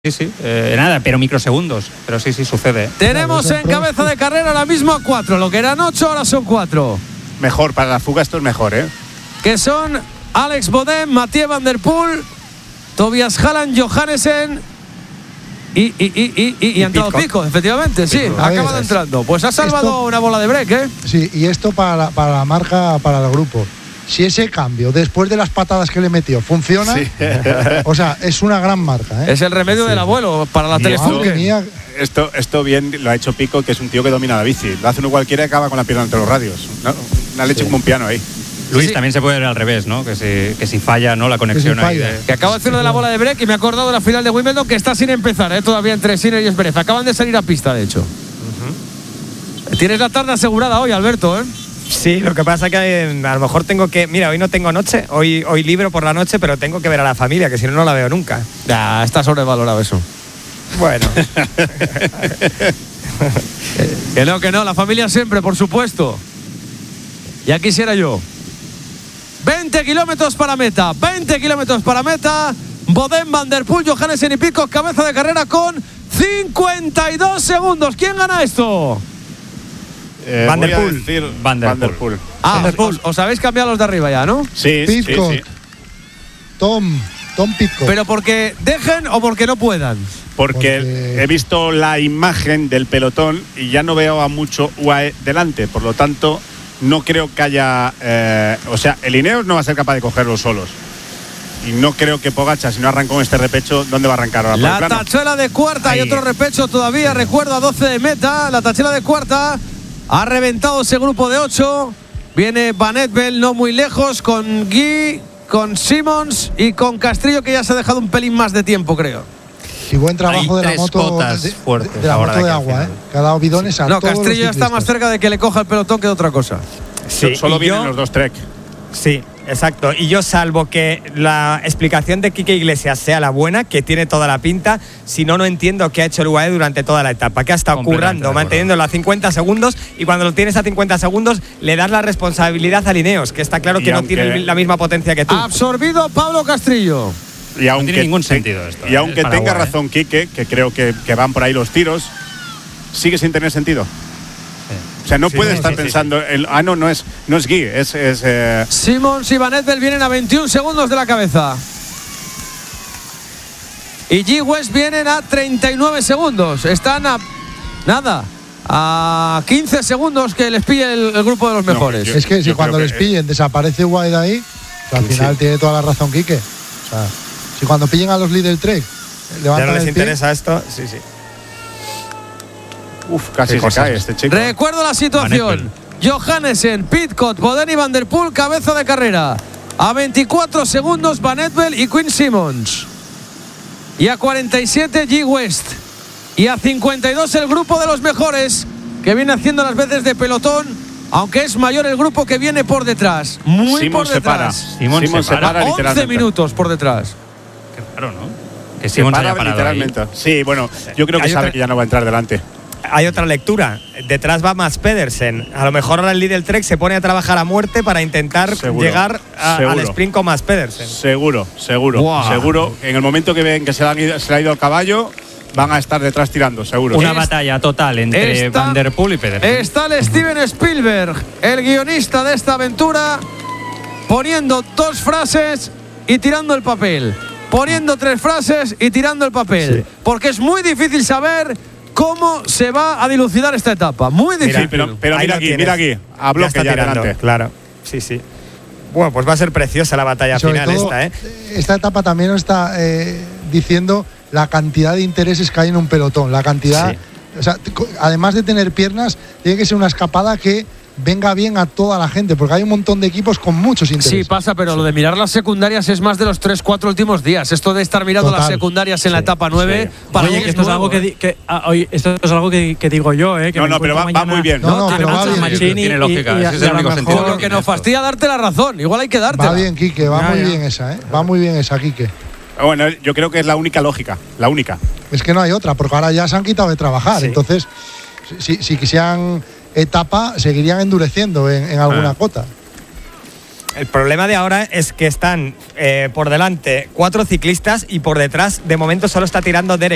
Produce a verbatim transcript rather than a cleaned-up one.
Sí, sí, eh, nada, pero microsegundos, pero sí, sí, sucede. Tenemos en cabeza de carrera ahora mismo a cuatro, lo que eran ocho, ahora son cuatro. Mejor, para la fuga esto es mejor, ¿eh? Que son Alex Bodem, Mathieu Van Der Poel, Tobias Haaland, Johannesen y, y, y, y, y, y ha entrado Pico, efectivamente, sí, ha acabado entrando. Pues ha salvado esto, una bola de break, ¿eh? Sí, y esto para, para la marca, para el grupo. Si ese cambio, después de las patadas que le metió, funciona, sí. O sea, es una gran marca, ¿eh? Es el remedio sí. del abuelo para la telefonía. Esto, esto bien lo ha hecho Pico, que es un tío que domina la bici. Lo hace uno cualquiera y acaba con la pierna entre los radios. ¿No? Una leche sí. como un piano ahí. Luis, sí. también se puede ver al revés, ¿no? Que si, que si falla, ¿no? La conexión que, si ahí de... que acabo de decirlo de la bola de break y me he acordado de la final de Wimbledon, que está sin empezar, ¿eh? Todavía entre Sinner y Zverev. Acaban de salir a pista, de hecho. Uh-huh. Tienes la tarde asegurada hoy, Alberto, ¿eh? Sí, lo que pasa es que eh, a lo mejor tengo que... Mira, hoy no tengo noche, hoy, hoy libro por la noche, pero tengo que ver a la familia, que si no, no la veo nunca. Ya, está sobrevalorado eso. Bueno. Que no, que no, la familia siempre, por supuesto. Ya quisiera yo. veinte kilómetros para meta, veinte kilómetros para meta. Bodem, Van Der Poel, Johannesen y Pico, cabeza de carrera con cincuenta y dos segundos. ¿Quién gana esto? Eh, Van Der Poel. Van Der Poel. Ah, Van Der Poel. Os, os habéis cambiado los de arriba ya, ¿no? Sí, Pitcock. sí, sí. Tom, Tom Pitcock. ¿Pero porque dejen o porque no puedan? Porque, porque he visto la imagen del pelotón y ya no veo a mucho U A E delante. Por lo tanto, no creo que haya... Eh, o sea, el Ineos no va a ser capaz de cogerlos solos. Y no creo que Pogačar, si no arrancó con este repecho, ¿dónde va a arrancar ahora? La tachuela de cuarta. Hay otro repecho todavía, recuerdo, a doce de meta. La tachuela de cuarta ha reventado ese grupo de ocho. Viene Van Etbel no muy lejos, con Guy, con Simmons y con Castrillo, que ya se ha dejado un pelín más de tiempo, creo. Y buen trabajo de la moto de, fuertes de la moto de, de agua, ¿eh? Que ha dado bidones a no, todos Castrillo los ya está más cerca de que le coja el pelotón que de otra cosa. Sí, solo vienen yo, los dos Trek. Sí, exacto. Y yo, salvo que la explicación de Quique Iglesias sea la buena, que tiene toda la pinta, si no, no entiendo qué ha hecho el U A E durante toda la etapa. ¿Qué ha estado currando? Manteniéndolo a cincuenta segundos, y cuando lo tienes a cincuenta segundos, le das la responsabilidad a Ineos, que está claro que y no aunque, tiene la misma potencia que tú. Absorbido Pablo Castrillo. Y aunque, no tiene ningún sentido esto. Y aunque Paraguay, tenga razón Quique, que creo que, que van por ahí los tiros, sigue sin tener sentido. O sea, no sí, puede sí, estar sí, pensando, sí, sí. El, ah, no, no es, no es Guy, es... es eh... Simmons y Van Etbel vienen a veintiún segundos de la cabeza. Y G. West vienen a treinta y nueve segundos. Están a, nada, a quince segundos que les pille el, el grupo de los mejores. No, yo, es que si cuando les pillen, desaparece U A E de ahí, al final sí. tiene toda la razón Quique. O sea, si cuando pillen a los líder Trek, ya no les interesa pie, esto, sí, sí. Uf, casi se cae este chico. Recuerdo la situación. Johannesen, Pitcock, Bodem y Van Der Poel, cabeza de carrera. A veinticuatro segundos Van Etbel y Quinn Simmons. Y a cuarenta y siete G. West. Y a cincuenta y dos el grupo de los mejores, que viene haciendo las veces de pelotón, aunque es mayor el grupo que viene por detrás. Muy Simon por detrás. Se para. Simon, Simon se para, once minutos por detrás. Qué raro, ¿no? Que Simon se haya parado literalmente. Ahí. Sí, bueno, yo creo que Hay sabe otra... que ya no va a entrar delante. Hay otra lectura. Detrás va Mads Pedersen. A lo mejor ahora el líder Trek se pone a trabajar a muerte para intentar seguro, llegar a, al sprint con Mads Pedersen. Seguro, seguro, wow. seguro. En el momento que ven que se le, han ido, se le ha ido el caballo, van a estar detrás tirando, seguro. Una es, batalla total entre está, Van Der Poel y Pedersen. Está el Steven Spielberg, el guionista de esta aventura, poniendo dos frases y tirando el papel. Poniendo tres frases y tirando el papel. Sí. Porque es muy difícil saber cómo se va a dilucidar esta etapa. Muy difícil. Mira, pero, pero mira aquí, mira aquí. A bloque ya, ya adelante. Claro, sí, sí. Bueno, pues va a ser preciosa la batalla final todo, esta, ¿eh? Esta etapa también nos está eh, diciendo la cantidad de intereses que hay en un pelotón. La cantidad… Sí. O sea, además de tener piernas, tiene que ser una escapada que venga bien a toda la gente, porque hay un montón de equipos con muchos intereses. Sí, pasa, pero sí. lo de mirar las secundarias es más de los tres, cuatro últimos días. Esto de estar mirando Total. las secundarias en sí. la etapa nueve… Sí. Para oye, que esto, es algo que, que, ah, oye, esto es algo que, que digo yo, ¿eh? Que no, no, pero va, va muy bien. No, no, no pero va bien. Tiene lógica, y, y, ese es el único sentido. Lo que nos fastidia darte la razón. Igual hay que darte. Va bien, Quique, va ya, muy ya. bien esa, ¿eh? Va muy bien esa, Quique. Bueno, yo creo que es la única lógica, la única. Es que no hay otra, porque ahora ya se han quitado de trabajar. Sí. Entonces, si, si quisieran etapa, seguirían endureciendo en, en alguna ah. cota. El problema de ahora es que están eh, por delante cuatro ciclistas y por detrás, de momento, solo está tirando Derek